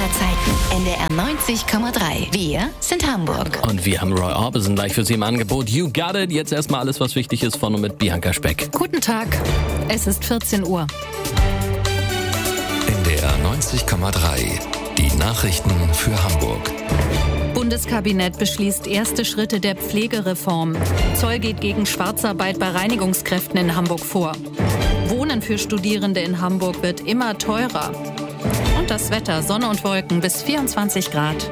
aller Zeiten. NDR 90,3. Wir sind Hamburg. Und wir haben Roy Orbison gleich für Sie im Angebot. You got it. Jetzt erstmal alles, was wichtig ist, von und mit Bianca Speck. Guten Tag. Es ist 14 Uhr. NDR 90,3. Die Nachrichten für Hamburg. Bundeskabinett beschließt erste Schritte der Pflegereform. Zoll geht gegen Schwarzarbeit bei Reinigungskräften in Hamburg vor. Wohnen für Studierende in Hamburg wird immer teurer. Und das Wetter, Sonne und Wolken bis 24 Grad.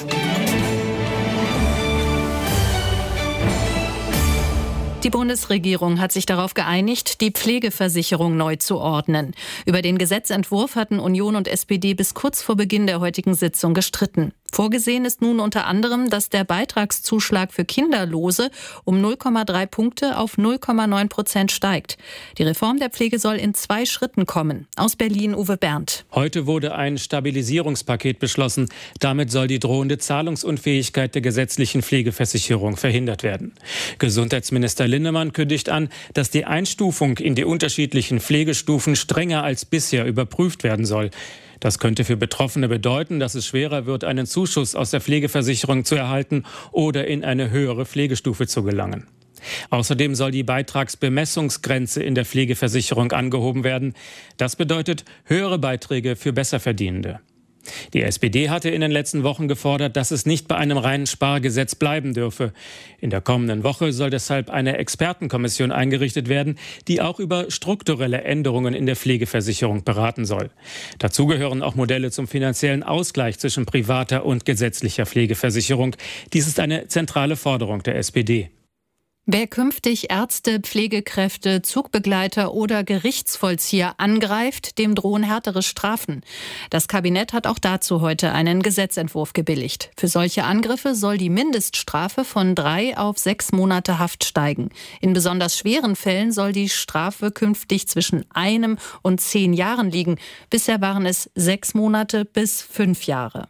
Die Bundesregierung hat sich darauf geeinigt, die Pflegeversicherung neu zu ordnen. Über den Gesetzentwurf hatten Union und SPD bis kurz vor Beginn der heutigen Sitzung gestritten. Vorgesehen ist nun unter anderem, dass der Beitragszuschlag für Kinderlose um 0,3 Punkte auf 0,9% steigt. Die Reform der Pflege soll in 2 Schritten kommen. Aus Berlin Uwe Berndt. Heute wurde ein Stabilisierungspaket beschlossen. Damit soll die drohende Zahlungsunfähigkeit der gesetzlichen Pflegeversicherung verhindert werden. Gesundheitsminister Linnemann kündigt an, dass die Einstufung in die unterschiedlichen Pflegestufen strenger als bisher überprüft werden soll. Das könnte für Betroffene bedeuten, dass es schwerer wird, einen Zuschuss aus der Pflegeversicherung zu erhalten oder in eine höhere Pflegestufe zu gelangen. Außerdem soll die Beitragsbemessungsgrenze in der Pflegeversicherung angehoben werden. Das bedeutet höhere Beiträge für Besserverdienende. Die SPD hatte in den letzten Wochen gefordert, dass es nicht bei einem reinen Spargesetz bleiben dürfe. In der kommenden Woche soll deshalb eine Expertenkommission eingerichtet werden, die auch über strukturelle Änderungen in der Pflegeversicherung beraten soll. Dazu gehören auch Modelle zum finanziellen Ausgleich zwischen privater und gesetzlicher Pflegeversicherung. Dies ist eine zentrale Forderung der SPD. Wer künftig Ärzte, Pflegekräfte, Zugbegleiter oder Gerichtsvollzieher angreift, dem drohen härtere Strafen. Das Kabinett hat auch dazu heute einen Gesetzentwurf gebilligt. Für solche Angriffe soll die Mindeststrafe von 3 auf 6 Monate Haft steigen. In besonders schweren Fällen soll die Strafe künftig zwischen 1 und 10 Jahren liegen. Bisher waren es 6 Monate bis 5 Jahre.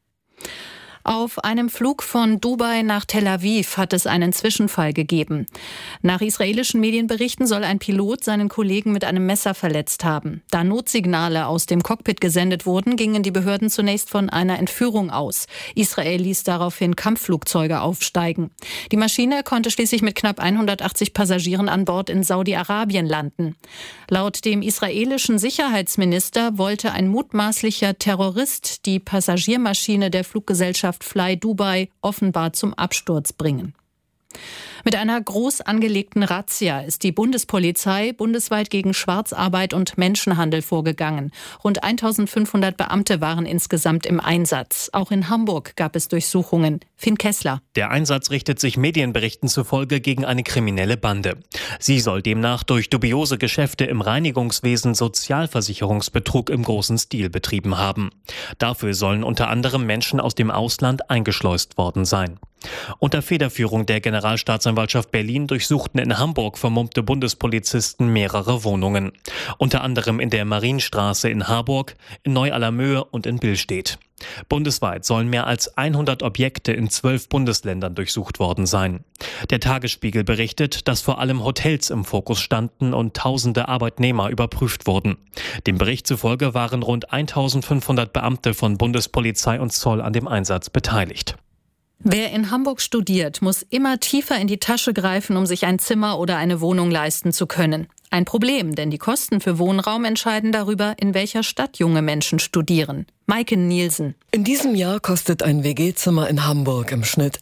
Auf einem Flug von Dubai nach Tel Aviv hat es einen Zwischenfall gegeben. Nach israelischen Medienberichten soll ein Pilot seinen Kollegen mit einem Messer verletzt haben. Da Notsignale aus dem Cockpit gesendet wurden, gingen die Behörden zunächst von einer Entführung aus. Israel ließ daraufhin Kampfflugzeuge aufsteigen. Die Maschine konnte schließlich mit knapp 180 Passagieren an Bord in Saudi-Arabien landen. Laut dem israelischen Sicherheitsminister wollte ein mutmaßlicher Terrorist die Passagiermaschine der Fluggesellschaft Fly Dubai offenbar zum Absturz bringen. Mit einer groß angelegten Razzia ist die Bundespolizei bundesweit gegen Schwarzarbeit und Menschenhandel vorgegangen. Rund 1500 Beamte waren insgesamt im Einsatz. Auch in Hamburg gab es Durchsuchungen. Finn Kessler. Der Einsatz richtet sich Medienberichten zufolge gegen eine kriminelle Bande. Sie soll demnach durch dubiose Geschäfte im Reinigungswesen Sozialversicherungsbetrug im großen Stil betrieben haben. Dafür sollen unter anderem Menschen aus dem Ausland eingeschleust worden sein. Unter Federführung der Generalstaatsanwaltschaft Berlin durchsuchten in Hamburg vermummte Bundespolizisten mehrere Wohnungen. Unter anderem in der Marienstraße in Harburg, in Neu-Allermöhe und in Billstedt. Bundesweit sollen mehr als 100 Objekte in 12 Bundesländern durchsucht worden sein. Der Tagesspiegel berichtet, dass vor allem Hotels im Fokus standen und tausende Arbeitnehmer überprüft wurden. Dem Bericht zufolge waren rund 1500 Beamte von Bundespolizei und Zoll an dem Einsatz beteiligt. Wer in Hamburg studiert, muss immer tiefer in die Tasche greifen, um sich ein Zimmer oder eine Wohnung leisten zu können. Ein Problem, denn die Kosten für Wohnraum entscheiden darüber, in welcher Stadt junge Menschen studieren. Maike Nielsen. In diesem Jahr kostet ein WG-Zimmer in Hamburg im Schnitt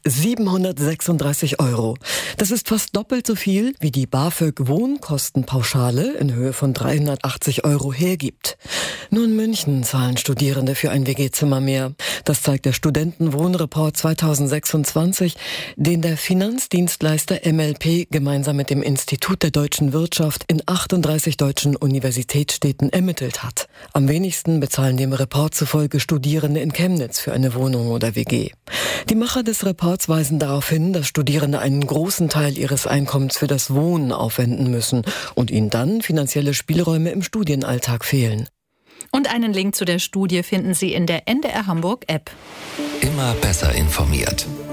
736 €. Das ist fast doppelt so viel, wie die BAföG-Wohnkostenpauschale in Höhe von 380 € hergibt. Nur in München zahlen Studierende für ein WG-Zimmer mehr. Das zeigt der Studentenwohnreport 2026, den der Finanzdienstleister MLP gemeinsam mit dem Institut der deutschen Wirtschaft in 38 deutschen Universitätsstädten ermittelt hat. Am wenigsten bezahlen dem Report zufolge Studierende in Chemnitz für eine Wohnung oder WG. Die Macher des Reports weisen darauf hin, dass Studierende einen großen Teil ihres Einkommens für das Wohnen aufwenden müssen und ihnen dann finanzielle Spielräume im Studienalltag fehlen. Und einen Link zu der Studie finden Sie in der NDR Hamburg App. Immer besser informiert.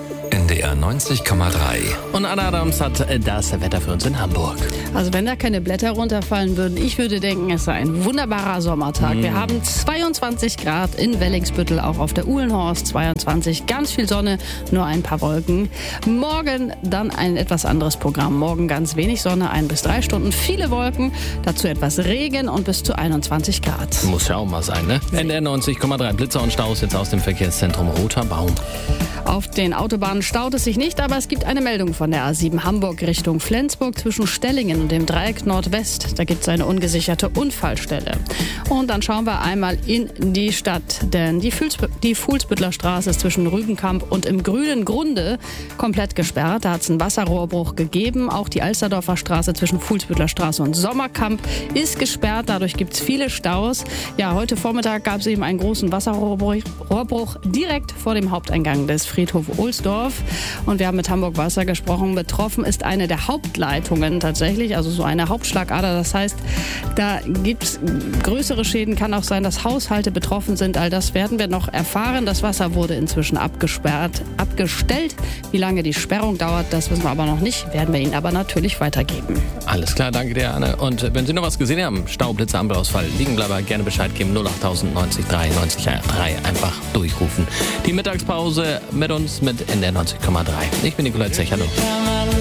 NDR 90,3. Und Anna Adams hat das Wetter für uns in Hamburg. Also wenn da keine Blätter runterfallen würden, ich würde denken, es sei ein wunderbarer Sommertag. Wir haben 22 Grad in Wellingsbüttel, auch auf der Uhlenhorst 22, ganz viel Sonne, nur ein paar Wolken. Morgen dann ein etwas anderes Programm. Morgen ganz wenig Sonne, 1 bis 3 Stunden, viele Wolken, dazu etwas Regen und bis zu 21 Grad. Muss ja auch mal sein, ne? NDR 90,3. Blitzer und Staus jetzt aus dem Verkehrszentrum Roter Baum. Auf den Autobahnen staut es sich nicht, aber es gibt eine Meldung von der A7 Hamburg Richtung Flensburg zwischen Stellingen und dem Dreieck Nordwest. Da gibt es eine ungesicherte Unfallstelle. Und dann schauen wir einmal in die Stadt, denn die Fuhlsbüttler Straße ist zwischen Rübenkamp und im Grünen Grunde komplett gesperrt. Da hat es einen Wasserrohrbruch gegeben. Auch die Alsterdorfer Straße zwischen Fuhlsbüttler Straße und Sommerkamp ist gesperrt. Dadurch gibt es viele Staus. Ja, heute Vormittag gab es eben einen großen Wasserrohrbruch direkt vor dem Haupteingang des Friedhof Ohlsdorf. Und wir haben mit Hamburg Wasser gesprochen. Betroffen ist eine der Hauptleitungen tatsächlich, also so eine Hauptschlagader. Das heißt, da gibt es größere Schäden. Kann auch sein, dass Haushalte betroffen sind. All das werden wir noch erfahren. Das Wasser wurde inzwischen abgestellt. Wie lange die Sperrung dauert, das wissen wir aber noch nicht. Werden wir Ihnen aber natürlich weitergeben. Alles klar, danke dir, Anne. Und wenn Sie noch was gesehen haben, Stau, Blitzer, Ampelausfall, Liegenbleiber, gerne Bescheid geben. 08000 90 3 90 3. Einfach durchrufen. Die Mittagspause mit uns mit NDR 90,3. Ich bin Nikolai Zech. Hallo.